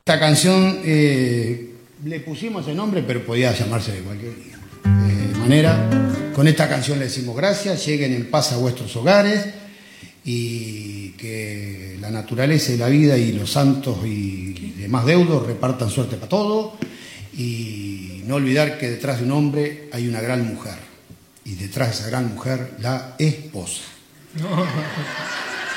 Esta canción le pusimos ese nombre, pero podía llamarse de cualquier manera. Con esta canción le decimos gracias, lleguen en paz a vuestros hogares y que la naturaleza y la vida y los santos y demás deudos repartan suerte para todo. Y no olvidar que detrás de un hombre hay una gran mujer y detrás de esa gran mujer la esposa.